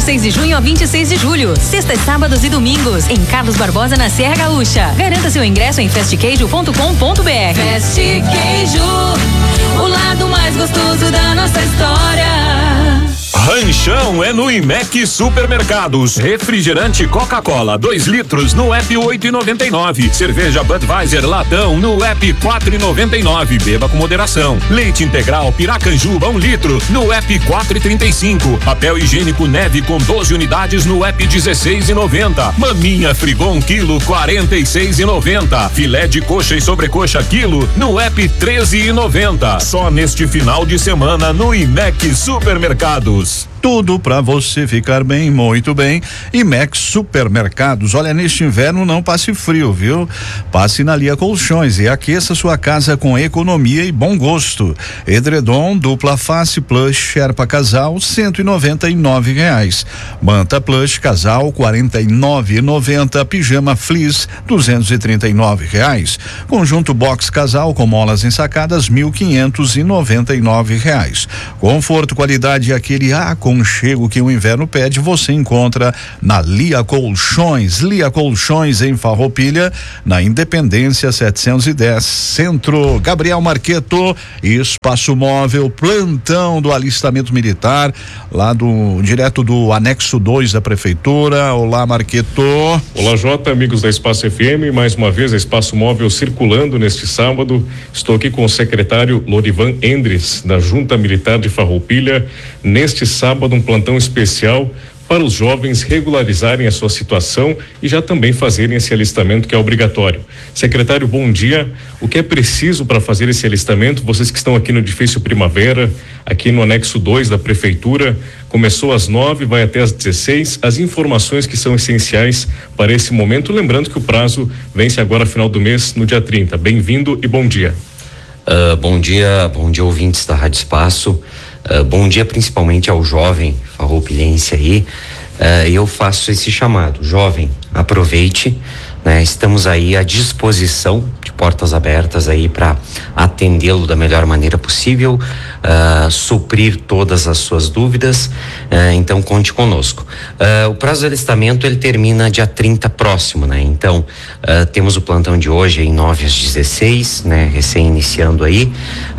16 de junho a 26 de julho. Sextas, sábados e domingos, em Carlos Barbosa, na Serra Gaúcha. Garanta seu ingresso em festqueijo.com.br. Feste Queijo, o lado mais gostoso da nossa história. Ranchão é no IMEC Supermercados. Refrigerante Coca-Cola 2 litros no app 8,99. Cerveja Budweiser latão no app 4,99. Beba com moderação. Leite integral Piracanjuba 1 litro no app 4,35. Papel higiênico Neve com 12 unidades no app 16,90. Maminha Frigon quilo 46,90. Filé de coxa e sobrecoxa quilo no app 13,90. Só neste final de semana no IMEC Supermercados. Tudo para você ficar bem, muito bem. IMEC Supermercados. Olha, neste inverno não passe frio, viu? Passe na Lia Colchões e aqueça sua casa com economia e bom gosto. Edredom dupla face plush Sherpa casal R$199. Manta plush casal R$49,90. Pijama fleece R$239. Conjunto box casal com molas ensacadas R$1.599. Conforto, qualidade e aquele aconchego que o inverno pede, você encontra na Lia Colchões. Lia Colchões em Farroupilha, na Independência 710, Centro. Gabriel Marqueto, Espaço Móvel, plantão do alistamento militar, lá direto do anexo 2 da prefeitura. Olá, Marqueto. Olá, Jota, amigos da Espaço FM, mais uma vez a Espaço Móvel circulando neste sábado. Estou aqui com o secretário Lorivan Endres, da Junta Militar de Farroupilha. Neste sábado, um plantão especial para os jovens regularizarem a sua situação e já também fazerem esse alistamento que é obrigatório. Secretário, bom dia. O que é preciso para fazer esse alistamento? Vocês que estão aqui no edifício Primavera, aqui no anexo 2 da prefeitura, começou às 9, vai até às 16. As informações que são essenciais para esse momento, lembrando que o prazo vence agora final do mês, no dia 30. Bem-vindo e bom dia. Bom dia ouvintes da Rádio Espaço. Bom dia principalmente ao jovem farroupilhense aí. Eu faço esse chamado, jovem, aproveite, né? Estamos aí à disposição, de portas abertas aí para atendê-lo da melhor maneira possível, suprir todas as suas dúvidas, então conte conosco. O prazo de alistamento ele termina dia 30 próximo, né? Então temos o plantão de hoje em 9 às 16, né? Recém iniciando aí,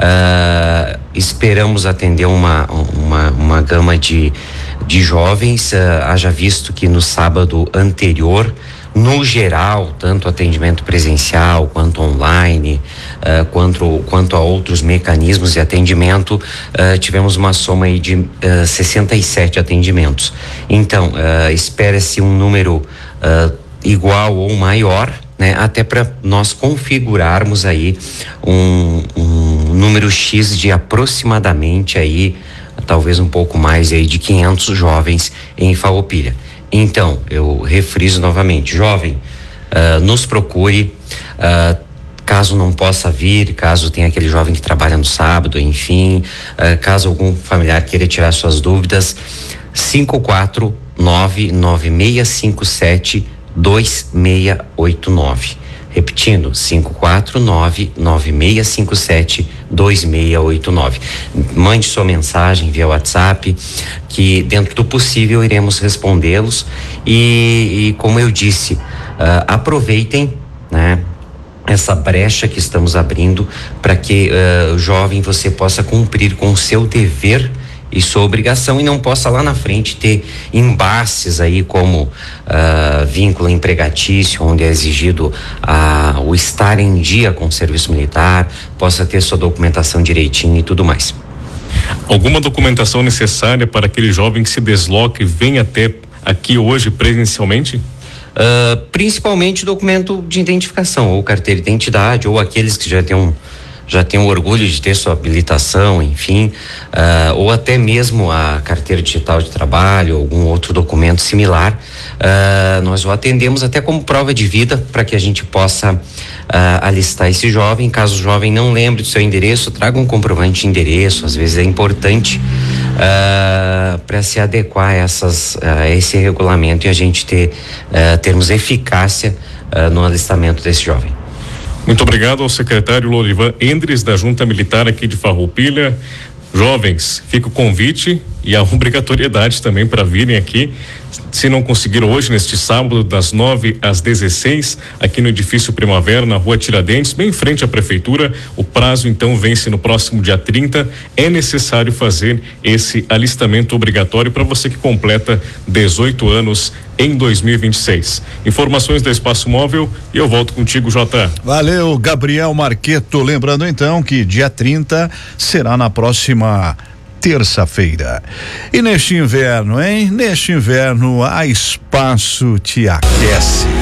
esperamos atender uma gama de jovens, haja visto que no sábado anterior, no geral, tanto atendimento presencial quanto online, quanto a outros mecanismos de atendimento, tivemos uma soma aí de 67 atendimentos. Então, espera-se um número igual ou maior, né? Até para nós configurarmos aí um número X de aproximadamente aí, talvez um pouco mais aí de 500 jovens em Farroupilha. Então, eu refriso novamente, jovem, nos procure, caso não possa vir, caso tenha aquele jovem que trabalha no sábado, enfim, caso algum familiar queira tirar suas dúvidas, 549-9657-2689. Repetindo, 549-9657-2689. Mande sua mensagem via WhatsApp, que dentro do possível iremos respondê-los e como eu disse, aproveitem, né, essa brecha que estamos abrindo para que jovem você possa cumprir com o seu dever e sua obrigação e não possa lá na frente ter embates aí como vínculo empregatício, onde é exigido o estar em dia com o serviço militar, possa ter sua documentação direitinho e tudo mais. Alguma documentação necessária para aquele jovem que se desloca e vem até aqui hoje presencialmente? Principalmente documento de identificação, ou carteira de identidade, ou aqueles que já têm o orgulho de ter sua habilitação, enfim, ou até mesmo a carteira digital de trabalho, algum outro documento similar. Nós o atendemos até como prova de vida para que a gente possa alistar esse jovem. Caso o jovem não lembre do seu endereço, traga um comprovante de endereço, às vezes é importante para se adequar a esse regulamento e a gente termos eficácia no alistamento desse jovem. Muito obrigado ao secretário Lorivan Endres, da Junta Militar aqui de Farroupilha. Jovens, fica o convite e a obrigatoriedade também para virem aqui, se não conseguir hoje, neste sábado, das 9 às 16, aqui no edifício Primavera, na rua Tiradentes, bem em frente à prefeitura. O prazo então vence no próximo dia 30. É necessário fazer esse alistamento obrigatório para você que completa 18 anos em 2026. Informações da Espaço Móvel e eu volto contigo, Jota. Valeu, Gabriel Marqueto. Lembrando então que dia 30 será na próxima terça-feira. E neste inverno, hein? Neste inverno, a Espaço te aquece.